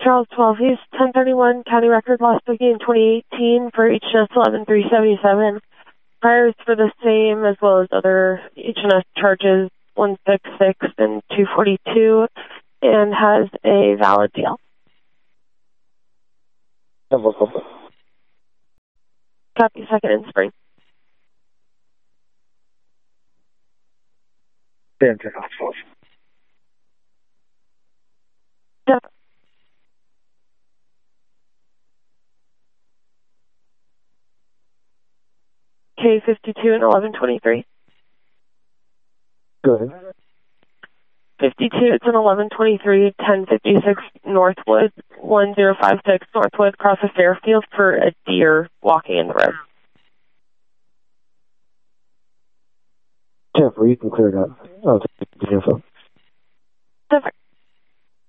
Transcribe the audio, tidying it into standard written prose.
Charles 12 East, 1031, County Record Lost Booking in 2018 for HNS 11377. Priors for the same as well as other HNS charges 166 and 242 and has a valid deal. Copy, second in spring. Damn, turn off. Yep. K52 and 1123. Go ahead. 52, it's an 1123, 1056 Northwood, 1056 Northwood, across a Fairfield for a deer walking in the road. Jennifer, you can clear it up. I'll take the info. Perfect.